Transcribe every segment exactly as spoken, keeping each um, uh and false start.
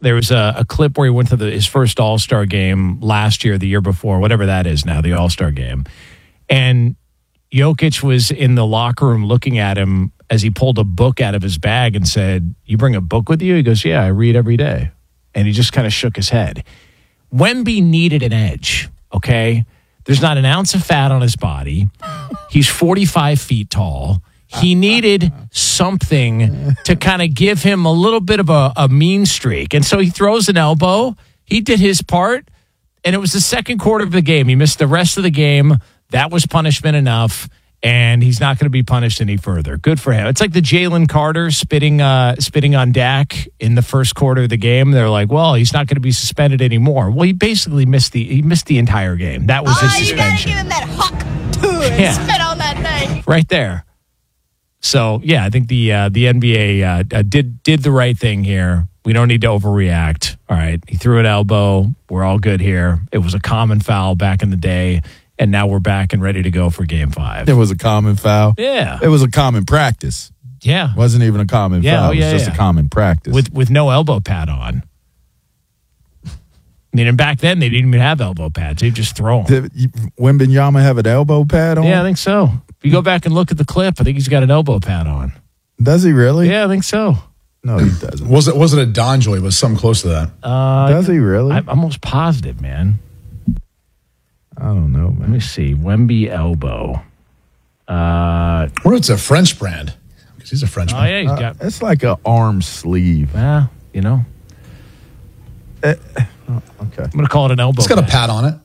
There was a, a clip where he went to the, his first All-Star game last year, the year before, whatever that is now, the All-Star game. And Jokic was in the locker room looking at him as he pulled a book out of his bag and said, "You bring a book with you?" He goes, "Yeah, I read every day." And he just kind of shook his head. Wemby needed an edge, okay? There's not an ounce of fat on his body. He's forty-five feet tall. He needed something to kind of give him a little bit of a, a mean streak. And so he throws an elbow. He did his part, and it was the second quarter of the game. He missed the rest of the game. That was punishment enough, and he's not going to be punished any further. Good for him. It's like the Jalen Carter spitting uh, spitting on Dak in the first quarter of the game. They're like, well, he's not going to be suspended anymore. Well, he basically missed the he missed the entire game. That was his oh, suspension. You got to give him that huck, too, and yeah. spit on that thing. Right there. So, yeah, I think the uh, the N B A uh, uh, did did the right thing here. We don't need to overreact. All right, he threw an elbow. We're all good here. It was a common foul back in the day, and now we're back and ready to go for Game Five. It was a common foul. Yeah, it was a common practice. Yeah, it wasn't even a common yeah, foul. Oh, yeah, it was just yeah. a common practice with with no elbow pad on. I mean, and back then they didn't even have elbow pads. They just throw them. Did Wembanyama have an elbow pad on? Yeah, I think so. If you go back and look at the clip, I think he's got an elbow pad on. Does he really? Yeah, I think so. No, he doesn't. Was it wasn't a Donjoy? It was something close to that. Uh, Does he really? I'm almost positive, man. I don't know, man. Let me see. Wemby elbow. Uh, or it's a French brand. Because he's a Frenchman. Oh, yeah, he's got. Uh, it's like an arm sleeve. Yeah, you know. Uh, oh, okay. I'm going to call it an elbow. It's got pad. a pad on it.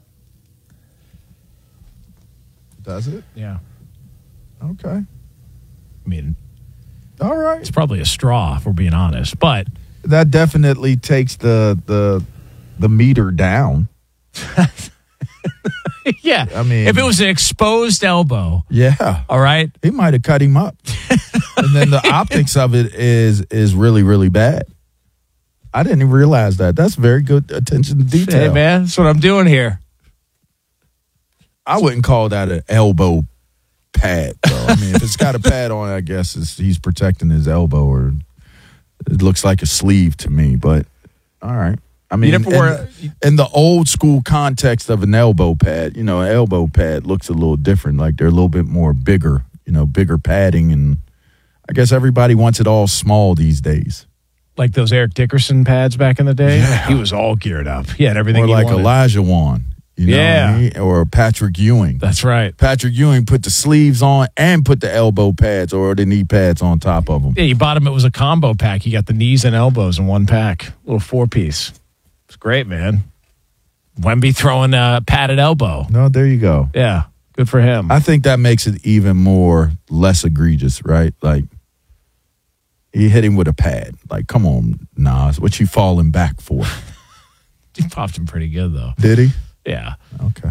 Does it? Yeah. Okay. I mean, all right. It's probably a straw, if we're being honest. But that definitely takes the the the meter down. Yeah. I mean, if it was an exposed elbow. Yeah. All right. He might have cut him up. And then the optics of it is is really, really bad. I didn't even realize that. That's very good attention to detail. Hey, man, that's what I'm doing here. I wouldn't call that an elbow pad, though. I mean, if it's got a pad on, I guess it's, he's protecting his elbow, or it looks like a sleeve to me. But all right, I mean, in, wore, in the old school context of an elbow pad, you know, an elbow pad looks a little different. Like they're a little bit more bigger, you know, bigger padding, and I guess everybody wants it all small these days. Like those Eric Dickerson pads back in the day. Yeah. He was all geared up. He had everything. Or he like wanted. Elijah Wan. You know yeah. what I mean? Or Patrick Ewing. That's right. Patrick Ewing put the sleeves on and put the elbow pads or the knee pads on top of them. Yeah, you bought him. It was a combo pack. You got the knees and elbows in one pack. Little four piece. It's great, man. Wemby throwing a padded elbow. No, there you go. Yeah, good for him. I think that makes it even more less egregious, right? Like, he hit him with a pad. Like, come on, Nas. What you falling back for? He popped him pretty good, though. Did he? Yeah. Okay.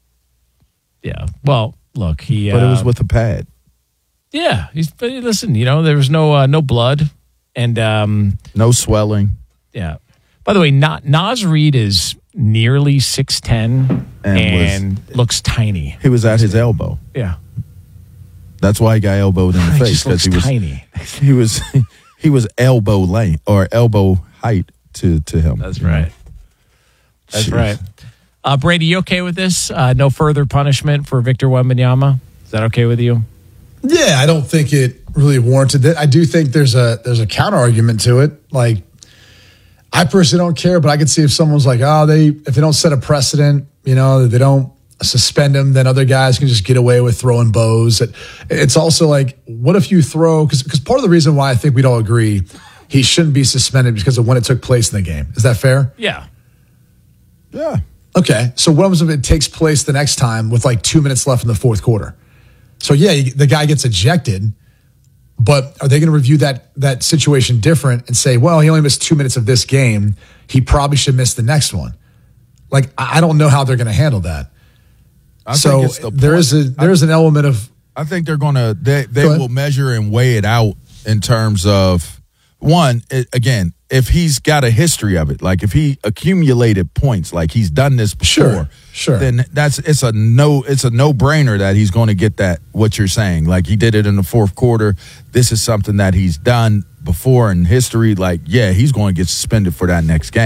Yeah. Well, look, he. But uh, it was with a pad. Yeah. He's. But listen, you know, there was no uh, no blood, and um, no swelling. Yeah. By the way, not Nas Reed is nearly six ten and, and was, looks tiny. He was at his elbow. Yeah. That's why he got elbowed in the he face, because he was tiny. He was he was elbow length or elbow height to to him. That's right. That's Jeez. right. Uh, Brady, you okay with this? Uh, no further punishment for Victor Wembanyama? Is that okay with you? Yeah, I don't think it really warranted it. I do think there's a there's a counter argument to it. Like, I personally don't care, but I could see if someone's like, oh, they if they don't set a precedent, you know, they don't suspend him, then other guys can just get away with throwing bows. It, it's also like, what if you throw, because because part of the reason why I think we'd all agree he shouldn't be suspended because of when it took place in the game. Is that fair? Yeah. Yeah. Okay. So what happens if it takes place the next time with like two minutes left in the fourth quarter? So yeah, the guy gets ejected, but are they going to review that that situation different and say, well, he only missed two minutes of this game, he probably should miss the next one? Like, I don't know how they're going to handle that. I so think it's the there point. is a there is an element of. I think they're going to they they will measure and weigh it out in terms of one. It, again, if he's got a history of it, like if he accumulated points, like he's done this before, sure, sure. then that's it's a no it's a no brainer that he's going to get that. What you're saying, like he did it in the fourth quarter. This is something that he's done before in history. Like, yeah, he's going to get suspended for that next game.